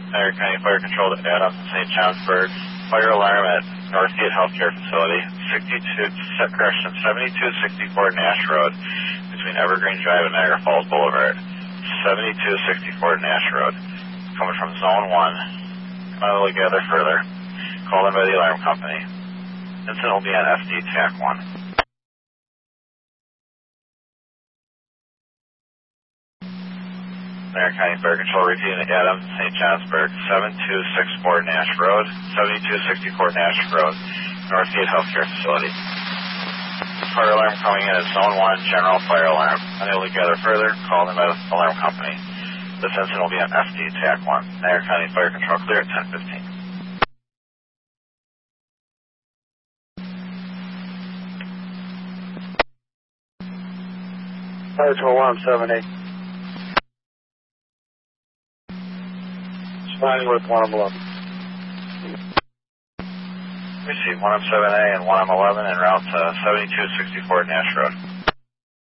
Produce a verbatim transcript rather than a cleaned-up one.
Niagara County Fire Control to Adams and Saint Johnsburg. Fire alarm at Northgate Healthcare Facility, sixty-two, correction, seventy-two sixty-four Nash Road between Evergreen Drive and Niagara Falls Boulevard. seventy-two sixty-four Nash Road. Coming from Zone one. I will gather further. Called in by the alarm company. Incident will be on F D T A C one. Niagara County Fire Control repeating to Adams, Saint Johnsburg, seventy-two sixty-four Nash Road, seventy-two sixty-four Nash Road, Northgate Healthcare Facility. Fire alarm coming in at Zone one, General Fire Alarm. Unable to gather further, called in by the alarm company. This incident will be on F D T A C one. Niagara County Fire Control clear at ten fifteen. Fire Control one seven eight. Responding with one eleven. Receive one M seven A and one M eleven en route to seventy-two sixty-four Nash Road.